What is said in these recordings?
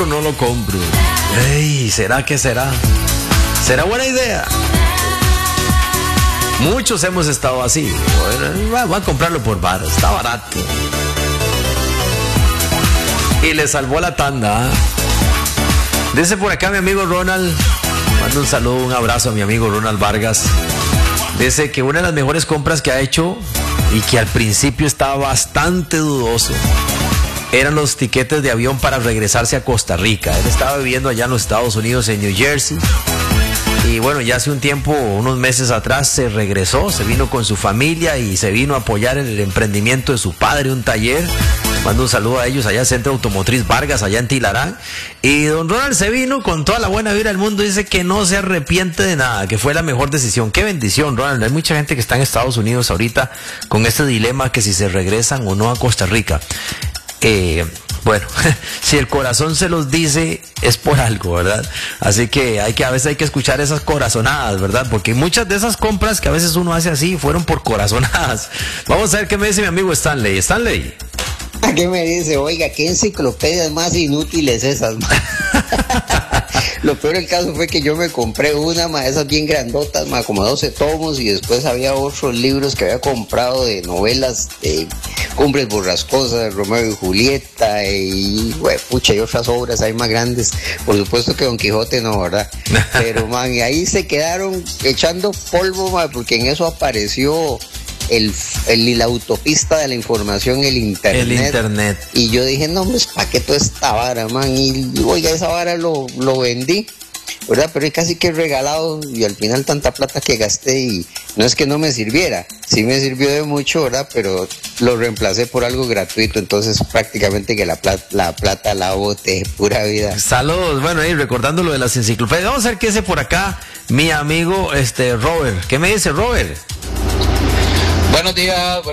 no lo compro. Ey, ¿será que será? ¿Será buena idea? Muchos hemos estado así. Bueno, voy a comprarlo por bar, está barato. Y le salvó la tanda, ¿eh? Dice por acá mi amigo Ronald, mando un saludo, un abrazo a mi amigo Ronald Vargas. Dice que una de las mejores compras que ha hecho y que al principio estaba bastante dudoso eran los tiquetes de avión para regresarse a Costa Rica. Él estaba viviendo allá en los Estados Unidos, en New Jersey. Y bueno, ya hace un tiempo, unos meses atrás, se regresó, se vino con su familia y se vino a apoyar el emprendimiento de su padre, un taller. Mando un saludo a ellos allá, Centro Automotriz Vargas, allá en Tilarán. Y don Ronald se vino con toda la buena vibra del mundo. Dice que no se arrepiente de nada, que fue la mejor decisión. Qué bendición, Ronald. Hay mucha gente que está en Estados Unidos ahorita con este dilema que si se regresan o no a Costa Rica. Bueno, si el corazón se los dice, es por algo, ¿verdad? Así que a veces hay que escuchar esas corazonadas, ¿verdad? Porque muchas de esas compras que a veces uno hace así fueron por corazonadas. Vamos a ver qué me dice mi amigo Stanley. Stanley. ¿Qué me dice? Oiga, qué enciclopedias más inútiles esas, ma. Lo peor del caso fue que yo me compré una, ma, esas bien grandotas, ma, como 12 tomos, y después había otros libros que había comprado de novelas, Cumbres Borrascosas, Romeo y Julieta, y pucha, y otras obras ahí más grandes. Por supuesto que Don Quijote no, ¿verdad? Pero, man, y ahí se quedaron echando polvo, ma, porque en eso apareció la autopista de la información, el internet. Y yo dije, no, pues, ¿para qué toda esta vara, man? Y oiga, esa vara lo vendí, ¿verdad? Pero es casi que regalado, y al final tanta plata que gasté, y no es que no me sirviera, sí me sirvió de mucho, ¿verdad? Pero lo reemplacé por algo gratuito, entonces prácticamente que la plata la boté, pura vida. Saludos, bueno, ahí recordando lo de las enciclopedias. Vamos a ver qué dice por acá mi amigo Robert. ¿Qué me dice Robert? Buenos días.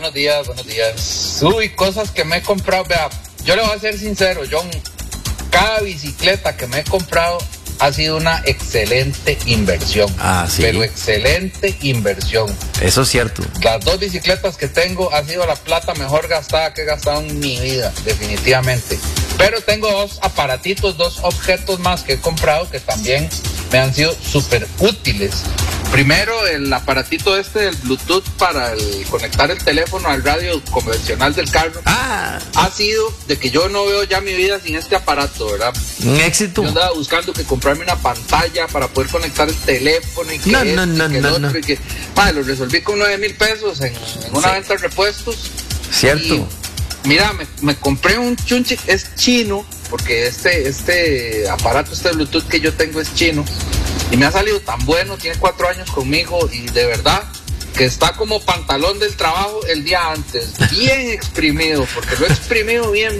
Uy, cosas que me he comprado. Vea, yo le voy a ser sincero, John. Cada bicicleta que me he comprado ha sido una excelente inversión. ¿Sí? Pero excelente inversión. Eso es cierto. Las 2 bicicletas que tengo ha sido la plata mejor gastada que he gastado en mi vida, definitivamente. Pero tengo 2 aparatitos, 2 objetos más que he comprado que también me han sido súper útiles. Primero, el aparatito del Bluetooth para conectar el teléfono al radio convencional del carro. Ha sido de que yo no veo ya mi vida sin este aparato, ¿verdad? Un éxito. Yo andaba buscando que comprarme una pantalla para poder conectar el teléfono y que otro. Y que, lo resolví con 9,000 pesos en una venta de repuestos. Cierto. Y, mira, me compré un chunche, es chino, porque este aparato, Bluetooth que yo tengo es chino. Y me ha salido tan bueno, tiene 4 años conmigo y de verdad que está como pantalón del trabajo el día antes, bien exprimido, porque lo he exprimido bien.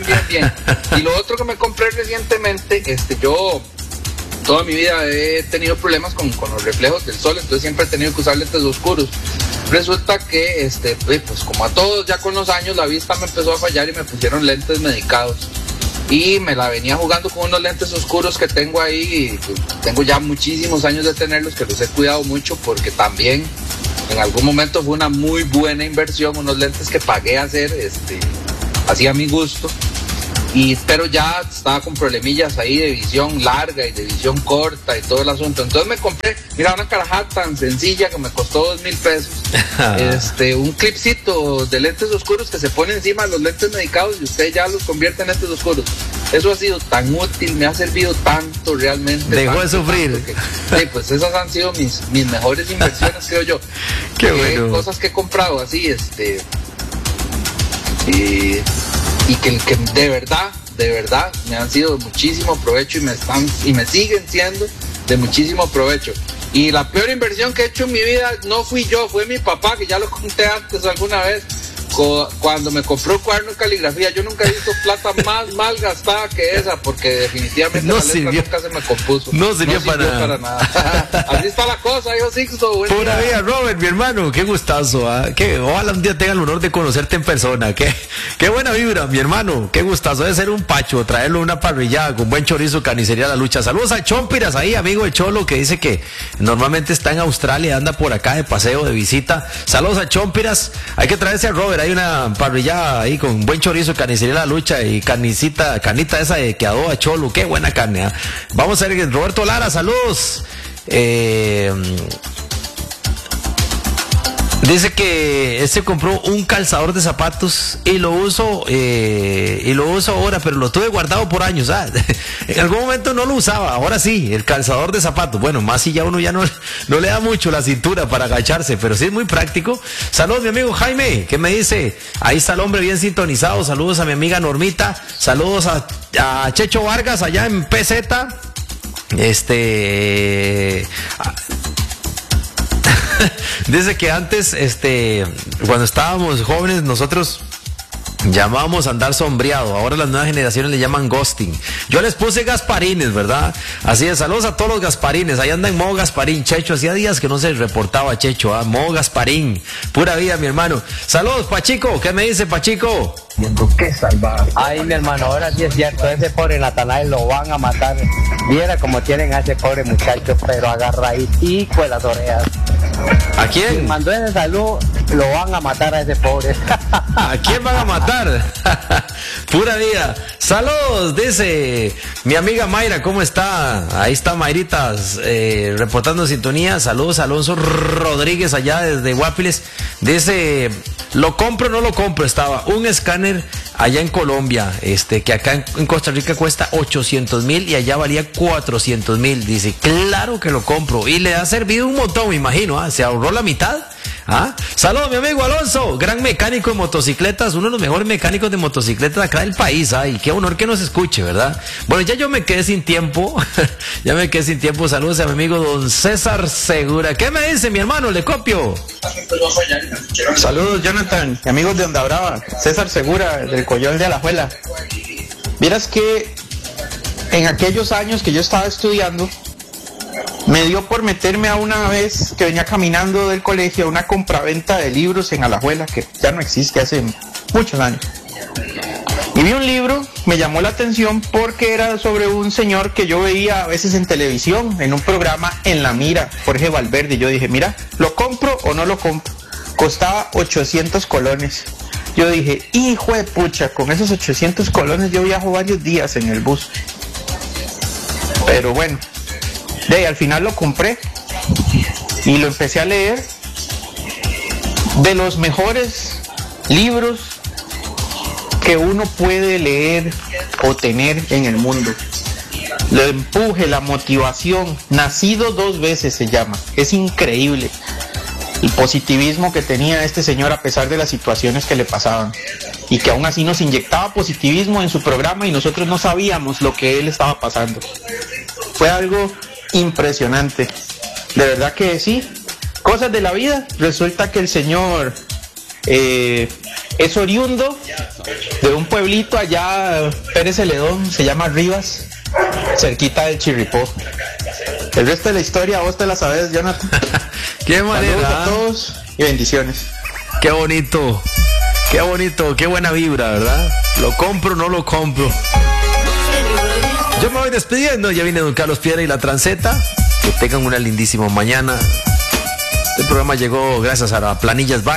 Y lo otro que me compré recientemente, yo toda mi vida he tenido problemas con los reflejos del sol, entonces siempre he tenido que usar lentes oscuros. Resulta que, pues como a todos ya con los años la vista me empezó a fallar y me pusieron lentes medicados. Y me la venía jugando con unos lentes oscuros que tengo ahí, y tengo ya muchísimos años de tenerlos, que los he cuidado mucho porque también en algún momento fue una muy buena inversión, unos lentes que pagué a hacer, así a mi gusto, pero ya estaba con problemillas ahí de visión larga y de visión corta y todo el asunto. Entonces me compré, mira, una carajada tan sencilla que me costó 2,000 pesos, un clipcito de lentes oscuros que se pone encima de los lentes medicados y usted ya los convierte en lentes oscuros. Eso ha sido tan útil, me ha servido tanto realmente. Dejó de sufrir. Sí, pues esas han sido mis mejores inversiones, creo yo. Qué bueno. Cosas que he comprado así, y que de verdad me han sido de muchísimo provecho y me siguen siendo de muchísimo provecho. Y la peor inversión que he hecho en mi vida no fui yo, fue mi papá, que ya lo conté antes alguna vez, cuando me compró cuaderno de caligrafía. Yo nunca he visto plata más mal gastada que esa, porque definitivamente no la letra sirvió. Nunca se me compuso. No sirvió para nada. Así está la cosa, hijo Sixto. Pura vida, Robert, mi hermano, qué gustazo, ojalá un día tenga el honor de conocerte en persona. Qué buena vibra, mi hermano, qué gustazo. Debe ser un pacho, traerlo una parrillada con buen chorizo, carnicería La Lucha. Saludos a Chompiras ahí, amigo de Cholo, que dice que normalmente está en Australia, anda por acá de paseo, de visita. Saludos a Chompiras. Hay que traerse a Robert ahí hay una parrillada ahí con buen chorizo, carnicería La Lucha y canita esa de que adoba cholo, qué buena carne, ¿eh? Vamos a ver, Roberto Lara, saludos. Dice que se compró un calzador de zapatos y lo uso ahora, pero lo tuve guardado por años. En algún momento no lo usaba, ahora sí, el calzador de zapatos. Bueno, más si ya uno ya no le da mucho la cintura para agacharse, pero sí es muy práctico. Saludos, mi amigo Jaime, que me dice, ahí está el hombre bien sintonizado. Saludos a mi amiga Normita, saludos a Checho Vargas allá en PZ. Dice que antes, cuando estábamos jóvenes, nosotros llamábamos andar sombreado. Ahora las nuevas generaciones le llaman ghosting. Yo les puse Gasparines, ¿verdad? Así es, saludos a todos los Gasparines. Ahí anda en modo Gasparín. Checho, hacía días que no se reportaba Checho, modo Gasparín. Pura vida, mi hermano. Saludos, Pachico. ¿Qué me dice, Pachico? Qué salvaje. Ay, mi hermano, ahora sí es cierto, ese pobre Natanael lo van a matar. Viera como tienen a ese pobre muchacho, pero agarraditico de las orejas. ¿A quién? Si mandó ese salud, lo van a matar a ese pobre. ¿A quién van a matar? Pura vida. Saludos, dice mi amiga Mayra, ¿cómo está? Ahí está Mayrita, reportando sintonía. Saludos a Alonso Rodríguez allá desde Guapiles. Dice, lo compro o no lo compro. Estaba un escáner allá en Colombia, que acá en Costa Rica cuesta 800,000 y allá valía 400,000. Dice, claro que lo compro. Y le ha servido un montón, me imagino. Se ahorró la mitad. Saludos, mi amigo Alonso, gran mecánico de motocicletas, uno de los mejores mecánicos de motocicletas acá del país. Y qué honor que nos escuche, ¿verdad? Bueno, ya yo me quedé sin tiempo. Saludos a mi amigo don César Segura. ¿Qué me dice, mi hermano? Le copio. Saludos, Jonathan, amigos de Onda Brava. César Segura, del Coyol de Alajuela. Vieras que en aquellos años que yo estaba estudiando, me dio por meterme a una vez que venía caminando del colegio a una compraventa de libros en Alajuela, que ya no existe hace muchos años. Y vi un libro, me llamó la atención porque era sobre un señor que yo veía a veces en televisión, en un programa En la Mira, Jorge Valverde. Yo dije, mira, ¿lo compro o no lo compro? Costaba 800 colones. Yo dije, hijo de pucha, con esos 800 colones yo viajo varios días en el bus. Pero bueno, al final lo compré y lo empecé a leer. De los mejores libros que uno puede leer o tener en el mundo. El empuje, la motivación, Nacido 2 veces se llama. Es increíble el positivismo que tenía este señor a pesar de las situaciones que le pasaban, y que aún así nos inyectaba positivismo en su programa y nosotros no sabíamos lo que él estaba pasando. Fue algo impresionante, de verdad que sí. Cosas de la vida. Resulta que el señor es oriundo de un pueblito allá, Pérez Celedón, se llama Rivas, cerquita del Chirripó. El resto de la historia vos te la sabes, Jonathan. Qué manera. Saludos a todos y bendiciones. Qué bonito, qué buena vibra, ¿verdad? Lo compro o no lo compro. Yo me voy despidiendo, ya viene don Carlos Piedra y la Transeta. Que tengan una lindísima mañana. Este programa llegó gracias a la Planillas Bank.